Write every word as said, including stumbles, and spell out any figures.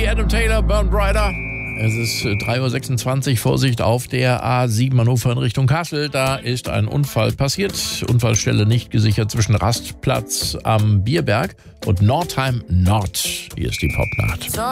Adam Taylor, Burn Brighter. Es ist drei Uhr sechsundzwanzig, Vorsicht auf der A sieben Hannover in Richtung Kassel. Da ist ein Unfall passiert. Unfallstelle nicht gesichert zwischen Rastplatz am Bierberg und Nordheim Nord. Hier ist die Popnacht.